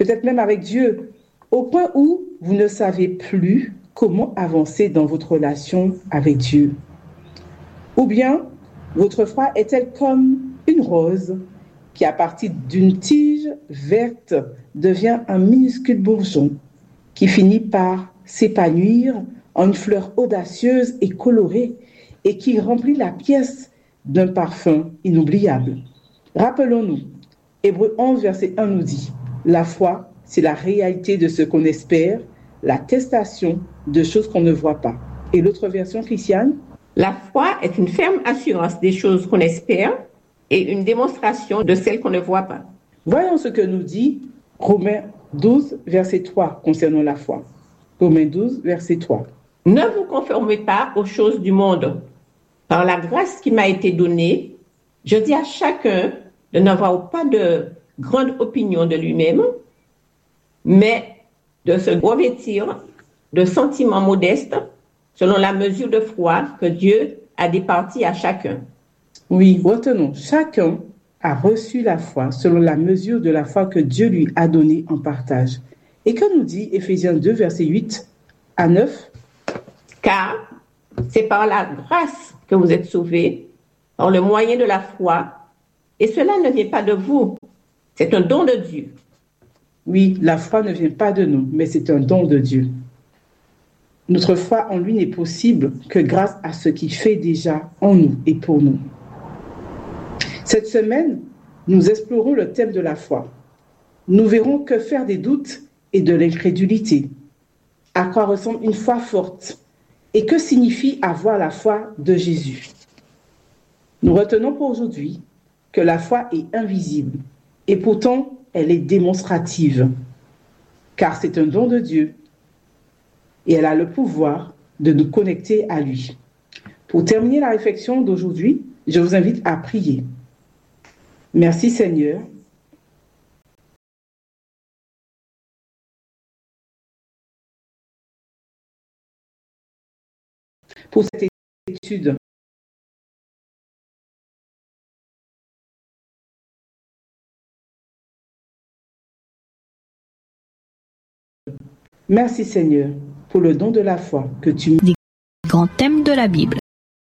peut-être même avec Dieu, au point où vous ne savez plus comment avancer dans votre relation avec Dieu. Ou bien, votre foi est-elle comme une rose qui, à partir d'une tige verte, devient un minuscule bourgeon qui finit par s'épanouir en une fleur audacieuse et colorée et qui remplit la pièce d'un parfum inoubliable. Rappelons-nous, Hébreux 11, verset 1 nous dit, la foi, c'est la réalité de ce qu'on espère, l'attestation de choses qu'on ne voit pas. Et l'autre version, Christiane? La foi est une ferme assurance des choses qu'on espère et une démonstration de celles qu'on ne voit pas. Voyons ce que nous dit Romains 12, verset 3 concernant la foi. Romains 12, verset 3. Ne vous conformez pas aux choses du monde. Par la grâce qui m'a été donnée, je dis à chacun de n'avoir pas de grande opinion de lui-même, mais de se revêtir de sentiments modestes selon la mesure de foi que Dieu a départie à chacun. Oui, retenons, chacun a reçu la foi selon la mesure de la foi que Dieu lui a donnée en partage. Et que nous dit Éphésiens 2, verset 8 à 9? Car c'est par la grâce que vous êtes sauvés, par le moyen de la foi, et cela ne vient pas de vous, c'est un don de Dieu. Oui, la foi ne vient pas de nous, mais c'est un don de Dieu. Notre foi en lui n'est possible que grâce à ce qu'il fait déjà en nous et pour nous. Cette semaine, nous explorons le thème de la foi. Nous verrons que faire des doutes et de l'incrédulité, à quoi ressemble une foi forte et que signifie avoir la foi de Jésus. Nous retenons pour aujourd'hui que la foi est invisible et pourtant elle est démonstrative, car c'est un don de Dieu et elle a le pouvoir de nous connecter à lui. Pour terminer la réflexion d'aujourd'hui, je vous invite à prier. Merci Seigneur. Pour cette étude. Merci Seigneur pour le don de la foi que tu des grands thèmes de la Bible.